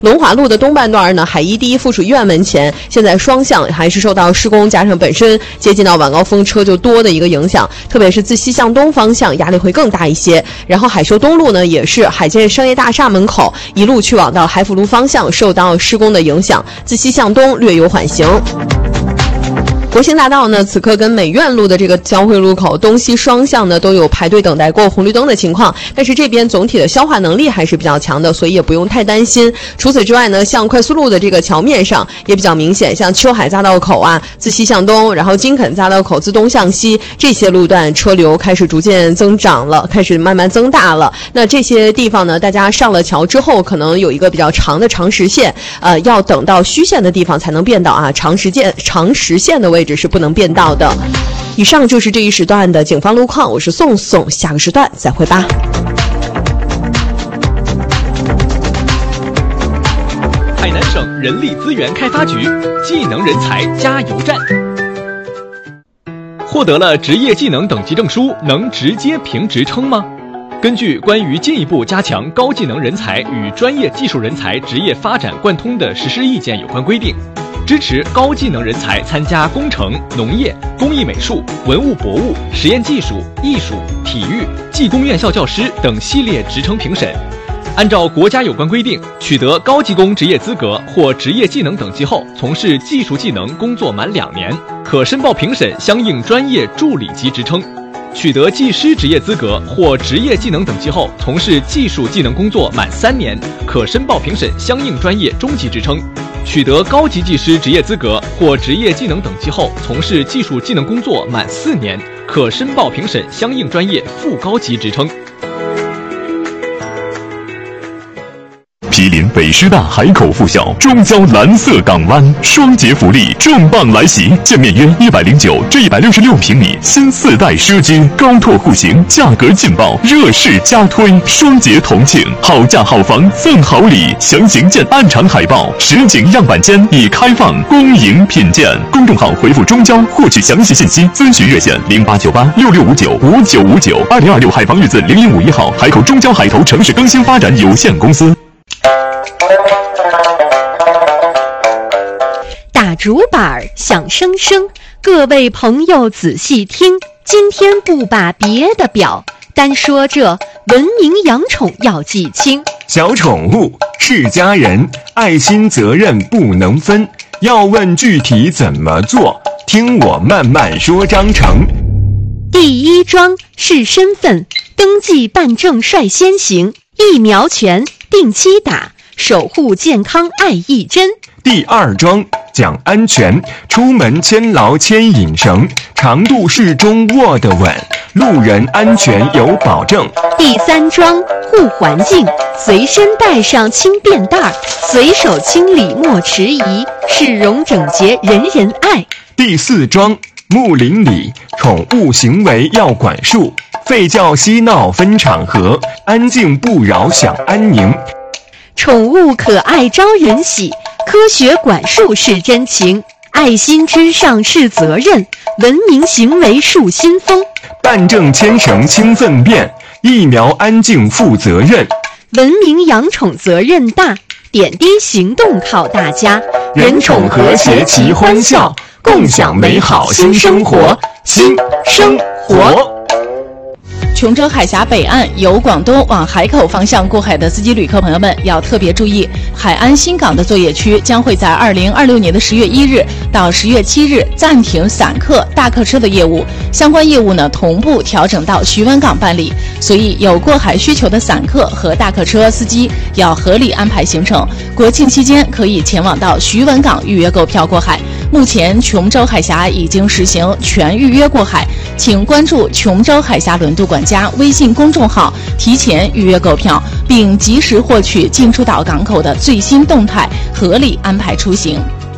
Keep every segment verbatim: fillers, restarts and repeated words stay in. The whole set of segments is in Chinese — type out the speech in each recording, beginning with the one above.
龙华路的东半段呢，海一第一附属医院门前，现在双向还是受到施工加上本身接近到晚高峰车就多的一个影响，特别是自西向东方向压力会更大一些。然后海秀东路呢，也是海建商业大厦门口一路去往到海府路方向受到施工的影响，自西向东略有缓行。国兴大道呢，此刻跟美院路的这个交汇路口东西双向呢都有排队等待过红绿灯的情况，但是这边总体的消化能力还是比较强的，所以也不用太担心。除此之外呢，像快速路的这个桥面上也比较明显，像秋海匝道口啊，自西向东，然后金肯匝道口自东向西，这些路段车流开始逐渐增长了，开始慢慢增大了。那这些地方呢，大家上了桥之后，可能有一个比较长的长实线，呃，要等到虚线的地方才能变道啊，长实线长实线的位置。位置是不能变道的。以上就是这一时段的警方路况，我是宋宋，下个时段再会吧。 海南省人力资源开发局技能人才加油站。获得了职业技能等级证书，能直接评职称吗？根据关于进一步加强高技能人才与专业技术人才职业发展贯通的实施意见有关规定，支持高技能人才参加工程、农业、工艺美术、文物博物、实验技术、艺术、体育、技工院校教师等系列职称评审。按照国家有关规定，取得高技工职业资格或职业技能等级后，从事技术技能工作满两年，可申报评审相应专业助理级职称；取得技师职业资格或职业技能等级后，从事技术技能工作满三年，可申报评审相应专业中级职称；取得高级技师职业资格或职业技能等级后，从事技术技能工作满四年，可申报评审相应专业副高级职称。 毗邻北师大海口附校中交蓝色港湾，双节福利重磅来袭，建面约一百零九至一百六十六平米新四代奢居，高拓户型，价格劲爆，热势加推，双节同庆，好价好房赠好礼，详情见暗场海报。实景样板间已开放恭迎品鉴，公众号回复中交获取详细信息，咨询热线零八九八六六五九五九五九。二零二六海防日字零一五一号，海口中交海投城市更新发展有限公司。 打竹板响声声，各位朋友仔细听，今天不把别的表，单说这文明养宠要记清。 小宠物是家人，爱心责任不能分，要问具体怎么做，听我慢慢说章程。 第一桩是身份登记办证率先行，疫苗权定期打，守护健康爱一针。 第二桩讲安全，出门牵牢牵引绳，长度适中握得稳，路人安全有保证。 第三桩护环境，随身带上轻便袋，随手清理莫迟疑，市容整洁人人爱。 第四桩睦邻里，宠物行为要管束，吠叫嬉闹分场合，安静不扰享安宁。 宠物可爱招人喜，科学管束是真情，爱心之上是责任，文明行为树新风。 办证牵绳清粪便，疫苗安静负责任， 文明养宠责任大，点滴行动靠大家， 人宠和谐齐欢笑，共享美好新生活，新生活。 琼州海峡北岸由广东往海口方向过海的司机旅客朋友们要特别注意，海安新港的作业区将会在二零二六年的十月一日到十月七日暂停散客、大客车的业务，相关业务呢同步调整到徐闻港办理，所以有过海需求的散客和大客车司机要合理安排行程。国庆期间可以前往到徐闻港预约购票过海。目前琼州海峡已经实行全预约过海，请关注琼州海峡轮渡管家微信公众号，提前预约购票，并及时获取进出岛港口的最新动态，合理安排出行。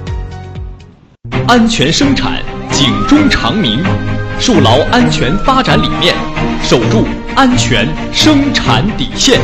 安全生产，警钟长鸣，树牢安全发展理念，守住安全生产底线。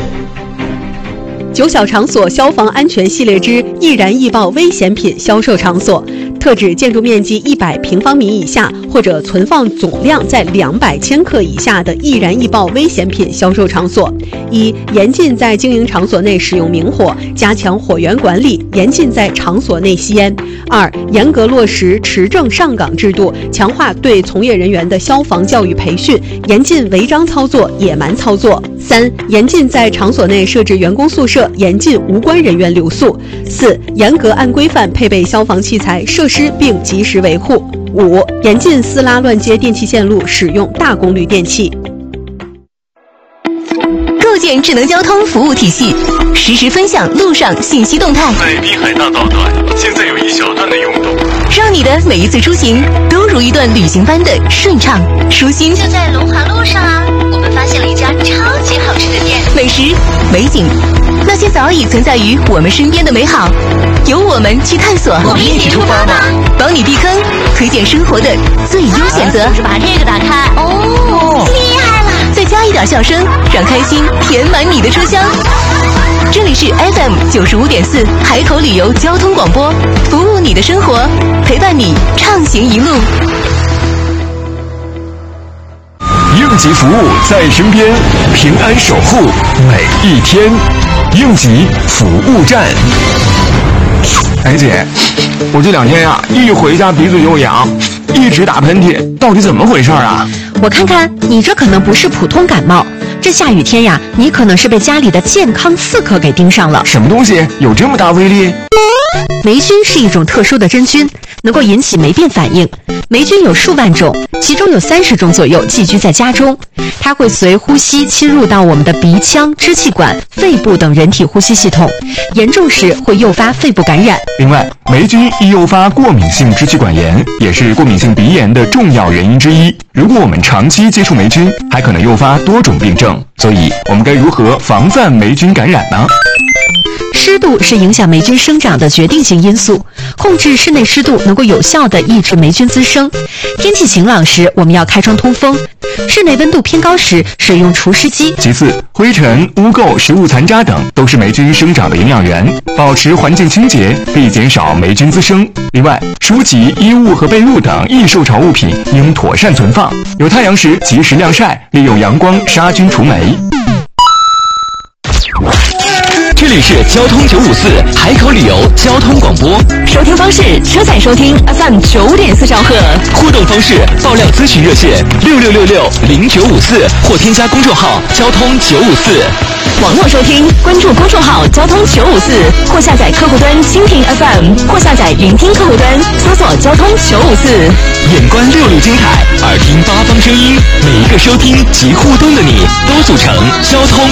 九小场所消防安全系列之易燃易爆危险品销售场所， 特指建筑面积一百平方米以下或者存放总量在两百千克以下的易燃易爆危险品销售场所。一、严禁在经营场所内使用明火，加强火源管理，严禁在场所内吸烟。二、严格落实持证上岗制度，强化对从业人员的消防教育培训，严禁违章操作、野蛮操作。三、严禁在场所内设置员工宿舍，严禁无关人员留宿。四、严格按规范配备消防器材设施并及时维护。五、严禁撕拉乱接电气线路，使用大功率电器。 构建智能交通服务体系，实时分享路上信息动态。 在滨海大道段，现在有一小段的涌动， 让你的每一次出行都如一段旅行般的顺畅舒心。 就在龙华路上啊，我们发现了一家超级好吃的店， 美食、美景，那些早已存在于我们身边的美好，由我们去探索。 我们一起出发吧， 帮你避坑，推荐生活的最优选择。 把这个打开，哦，厉害了！ 再加一点笑声，让开心填满你的车厢。这里是 F M 九十五点四海口旅游交通广播，服务你的生活，陪伴你畅行一路。 应急服务在身边，平安守护每一天。应急服务站。哎姐，我这两天呀、啊，一回家鼻子就痒，一直打喷嚏，到底怎么回事啊？ 我看看，你这可能不是普通感冒，这下雨天呀，你可能是被家里的健康刺客给盯上了。 什么东西有这么大威力？ 霉菌是一种特殊的真菌，能够引起霉变反应。霉菌有数万种，其中有三十种左右寄居在家中。它会随呼吸侵入到我们的鼻腔、支气管、肺部等人体呼吸系统，严重时会诱发肺部感染。 另外，霉菌易诱发过敏性支气管炎，也是过敏性鼻炎的重要原因之一。如果我们长期接触霉菌，还可能诱发多种病症。所以，我们该如何防范霉菌感染呢？ 湿度是影响霉菌生长的决定性因素，控制室内湿度能够有效地抑制霉菌滋生。天气晴朗时，我们要开窗通风；室内温度偏高时，使用除湿机。 其次，灰尘、污垢、食物残渣等都是霉菌生长的营养源，保持环境清洁可以减少霉菌滋生。另外，书籍、衣物和被褥等易受潮物品应妥善存放，有太阳时及时晾晒，利用阳光杀菌除霉。 这里是交通九五四海口旅游交通广播， 收听方式：车载收听 F M 九点四兆赫。 互动方式：爆料咨询热线六六六六零九五四或添加公众号交通九五四。 网络收听，关注公众号交通九五四，或下载客户端蜻蜓 F M， 或下载云听客户端，搜索交通九五四。 眼观六路精彩，耳听八方声音，每一个收听及互动的你，都组成交通